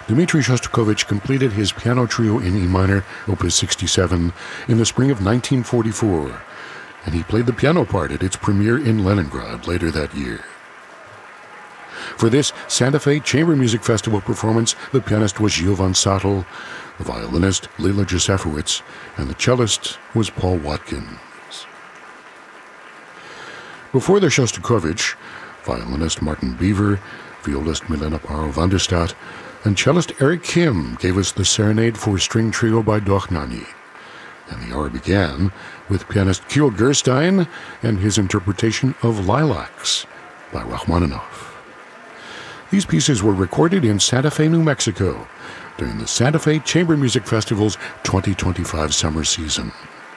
Dmitri Shostakovich completed his piano trio in E minor, Opus 67, in the spring of 1944, and he played the piano part at its premiere in Leningrad later that year. For this Santa Fe Chamber Music Festival performance, the pianist was Jovan Sattel, the violinist Lila Josefowicz, and the cellist was Paul Watkins. Before the Shostakovich, violinist Martin Beaver, violist Milena Paro-Vanderstadt, and cellist Eric Kim gave us the Serenade for String Trio by Dochnani. And the hour began with pianist Kirill Gerstein and his interpretation of Lilacs by Rachmaninoff. These pieces were recorded in Santa Fe, New Mexico during the Santa Fe Chamber Music Festival's 2025 summer season.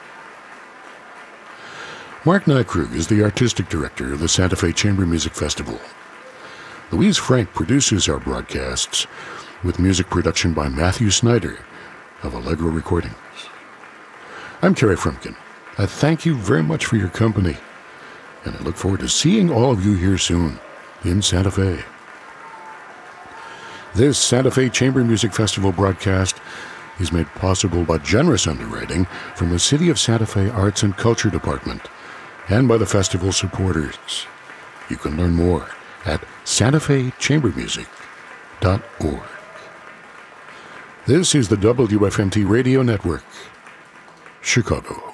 Mark Nykrug is the artistic director of the Santa Fe Chamber Music Festival. Louise Frank produces our broadcasts, with music production by Matthew Snyder of Allegro Recordings. I'm Kerry Frumkin. I thank you very much for your company, and I look forward to seeing all of you here soon in Santa Fe. This Santa Fe Chamber Music Festival broadcast is made possible by generous underwriting from the City of Santa Fe Arts and Culture Department and by the festival supporters. You can learn more at santafechambermusic.org. This is the WFMT Radio Network, Chicago.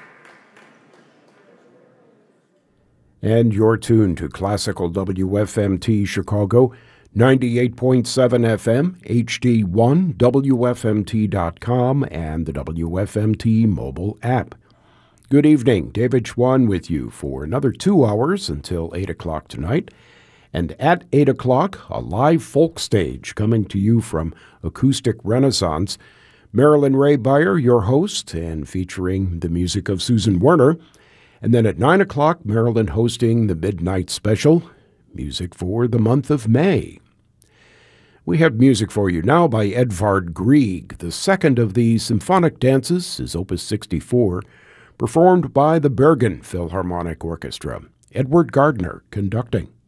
And you're tuned to Classical WFMT Chicago, 98.7 FM, HD1, WFMT.com, and the WFMT mobile app. Good evening, David Schwann with you for another 2 hours until 8 o'clock tonight. And at 8 o'clock, a live folk stage coming to you from Acoustic Renaissance. Marilyn Ray Beyer, your host, and featuring the music of Susan Werner. And then at 9 o'clock, Marilyn hosting the Midnight Special, music for the month of May. We have music for you now by Edvard Grieg. The second of the symphonic dances is Opus 64, performed by the Bergen Philharmonic Orchestra. Edward Gardner conducting.